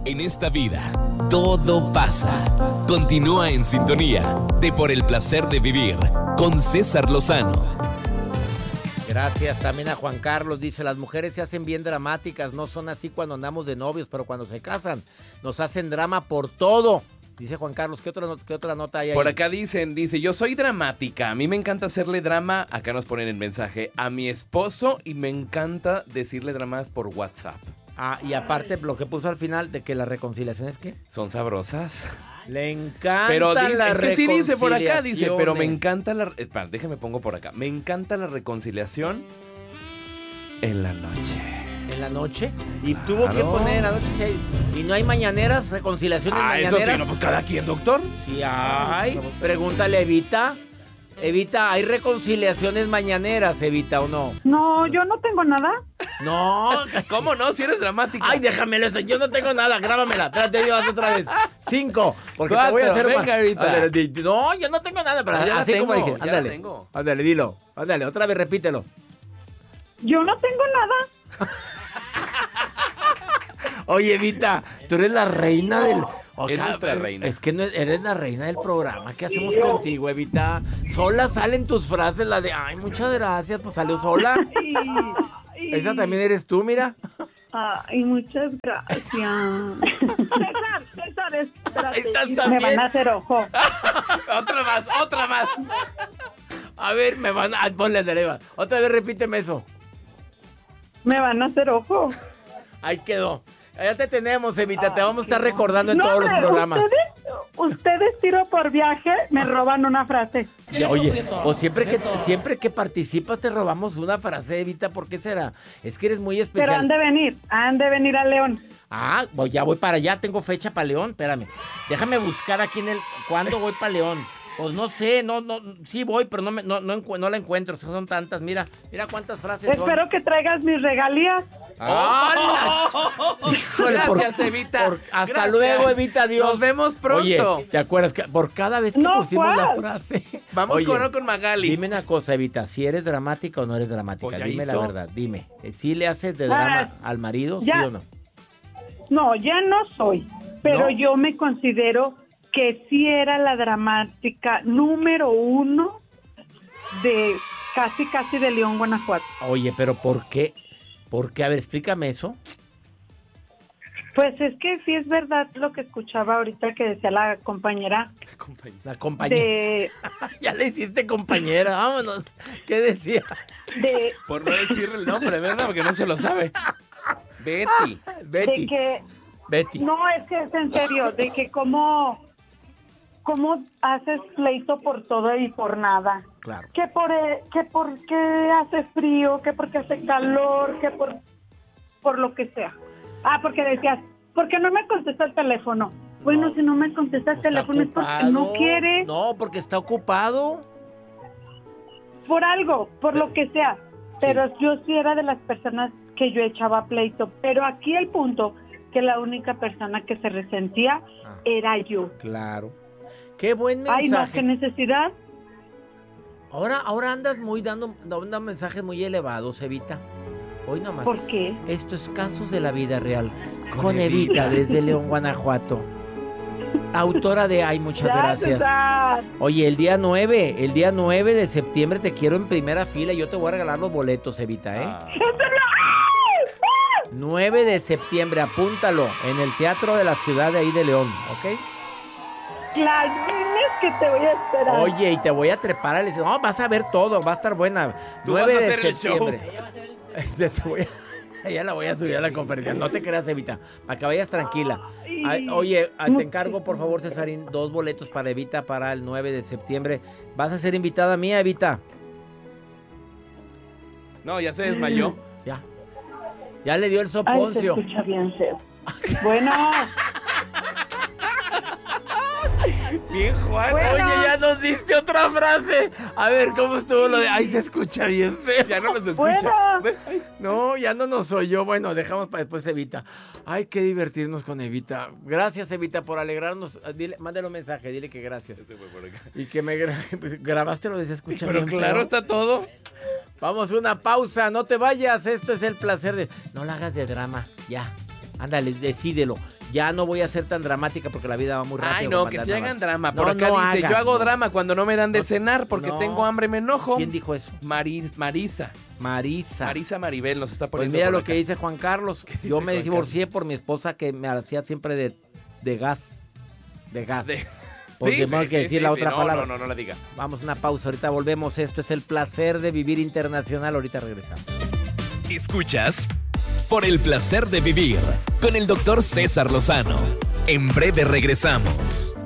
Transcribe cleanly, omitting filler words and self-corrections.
En esta vida, todo pasa. Continúa en sintonía de Por el Placer de Vivir con César Lozano. Gracias también a Juan Carlos. Dice, las mujeres se hacen bien dramáticas. No son así cuando andamos de novios, pero cuando se casan nos hacen drama por todo. Dice Juan Carlos, ¿qué otra nota hay ahí? Por acá dice, yo soy dramática. A mí me encanta hacerle drama, acá nos ponen el mensaje, a mi esposo y me encanta decirle dramas por WhatsApp. Ah, y aparte lo que puso al final de que las reconciliaciones, ¿qué? Son sabrosas. Le encanta pero dice, la es que sí dice por acá, dice, pero me reconciliaciones. encanta la... Espera, déjame pongo por acá. Me encanta la reconciliación en la noche. ¿En la noche? Y tuvo que poner en la noche. ¿Y no hay mañaneras, reconciliaciones mañaneras? Eso sí, no, pues cada quien, doctor. Sí hay. Pregúntale, Evita. Evita, ¿hay reconciliaciones mañaneras, Evita, o no? No, yo no tengo nada. No. ¿Cómo no? Si eres dramática. Ay, déjamelo eso. Yo no tengo nada. Grábamela. Espérate, llevas otra vez. 5. Porque 4, te voy a hacer venga, más. Evita. Ándale, no, yo no tengo nada. Pero Ya la así tengo, como dije. ya la Ándale. tengo. Ándale, dilo. Ándale, otra vez repítelo. Yo no tengo nada. Oye, Evita, tú eres la reina del... Es nuestra reina. Es que no, eres la reina del programa. ¿Qué hacemos contigo, Evita? Sola salen tus frases, la de, ay, muchas gracias, pues salió sola. Esa también eres tú, mira. Ay, muchas gracias. César, espérate. Estás Me también. van a hacer ojo. Otra más. A ver, me van a... Ponle de leva. Otra vez repíteme eso. Me van a hacer ojo. Ahí quedó. Ya te tenemos, Evita. Te vamos a estar recordando en todos los hombre, programas. Ustedes tiro por viaje, me roban una frase. Ya, oye, o siempre que participas te robamos una frase, Evita. ¿Por qué será? Es que eres muy Pero especial. han de venir a León. Ah, ya voy para allá. Tengo fecha para León. Espérame. Déjame buscar aquí en el... ¿Cuándo voy para León? Pues no sé, no, sí voy, pero no la encuentro. Son tantas, mira cuántas frases son. Espero que traigas mis regalías. ¡Ah! Híjole, Gracias, Evita. hasta Gracias. luego, Evita, adiós. Nos vemos pronto. Oye, ¿te acuerdas que por cada vez que No, pusimos la ¿cuál? frase? Vamos Oye, con Magali. dime una cosa, Evita, si eres dramática o no eres dramática. Pues ya Dime la hizo. verdad, dime. ¿Sí le haces de drama al marido, ya. sí o no? No, ya no soy. Pero ¿No? yo me considero que sí era la dramática número 1 de casi de León, Guanajuato. Oye, pero ¿por qué? ¿Por qué? A ver, explícame eso. Pues es que sí es verdad lo que escuchaba ahorita que decía la compañera La compañera. de... Ya le hiciste compañera, vámonos. ¿Qué decía? de Por no decirle el nombre, ¿verdad? Porque no se lo sabe. Betty. Betty. de que Betty. no, es que es en serio, de que cómo haces pleito por todo y por nada. Claro. Que porque hace frío, que porque hace calor, que por lo que sea. Ah, porque decías, ¿por qué no me contesta el teléfono? Bueno, No. si no me contesta el Está teléfono es porque ocupado. no quiere, No, porque está ocupado. por algo, por lo que sea. Pero yo sí era de las personas que yo echaba pleito. Pero aquí el punto, que la única persona que se resentía era yo. Claro. Qué buen Ay, no, mensaje. qué necesidad. Ahora andas dando mensajes muy elevados, Evita. Hoy nomás. ¿Por qué? Esto es Casos de la Vida Real. Con Con Evita, Evita. desde León, Guanajuato. Autora de Ay, muchas gracias. César. Oye, el día 9 de septiembre te quiero en primera fila. Yo te voy a regalar los boletos, Evita, ¿eh? Ah. 9 de septiembre, apúntalo, en el Teatro de la Ciudad de ahí de León, ¿ok? Las niñas que te voy a esperar. Oye, y te voy a trepar al no, vas a ver todo, va a estar buena. Tú 9 vas a de hacer el septiembre. Ya la voy a subir a la conferencia. No te creas, Evita, para que vayas tranquila. Ay, oye, te encargo, por favor, Cesarín, 2 boletos para Evita para el 9 de septiembre. ¿Vas a ser invitada mía, Evita? No, ya se desmayó. Ya. Ya le dio el Ay, se soponcio. escucha bien feo. Bueno, Bien, Juan. Bueno. Oye, ya nos diste otra frase. A ver, ¿cómo estuvo lo de ay, se escucha bien feo? Ya no nos escucha. Bueno. Ve, ay. No, ya no nos oyó. Bueno, dejamos para después Evita. Ay, qué divertirnos con Evita. Gracias, Evita, por alegrarnos. Dile, mándale un mensaje, dile que gracias. Se fue por acá. Y que pues, grabaste lo de se escucha Pero bien claro, feo. está todo. Vamos, una pausa, no te vayas. Esto es el placer de... No la hagas de drama, ya. Ándale, decídelo. Ya no voy a ser tan dramática porque la vida va muy rápido. Ay, no, que se hagan drama. Por acá dice, yo hago drama cuando no me dan de cenar porque tengo hambre, me enojo. ¿Quién dijo eso? Marisa Maribel nos está poniendo. Pues mira lo que dice Juan Carlos. Yo me divorcié por mi esposa que me hacía siempre de gas. Porque tengo que decir la otra palabra. No la diga. Vamos a una pausa, ahorita volvemos. Esto es El Placer de Vivir Internacional. Ahorita regresamos. Escuchas Por el Placer de Vivir con el Dr. César Lozano. En breve regresamos.